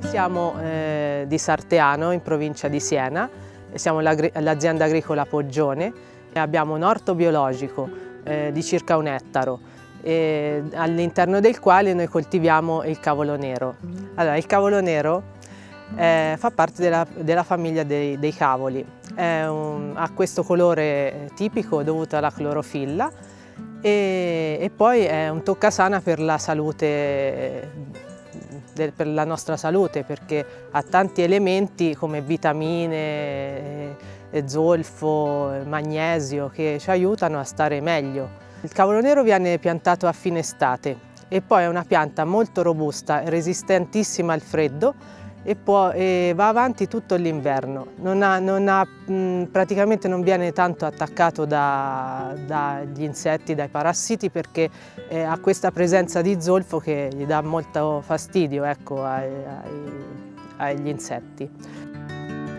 Siamo di Sarteano, in provincia di Siena, siamo l'azienda agricola Poggione e abbiamo un orto biologico di circa 1 ettaro, all'interno del quale noi coltiviamo il cavolo nero. Allora, il cavolo nero fa parte della famiglia dei cavoli, ha questo colore tipico dovuto alla clorofilla e poi è un toccasana per la salute, per la nostra salute, perché ha tanti elementi come vitamine, zolfo, magnesio che ci aiutano a stare meglio. Il cavolo nero viene piantato a fine estate e poi è una pianta molto robusta, resistentissima al freddo e va avanti tutto l'inverno. Praticamente non viene tanto attaccato dagli insetti, dai parassiti, perché ha questa presenza di zolfo che gli dà molto fastidio, ecco, agli insetti.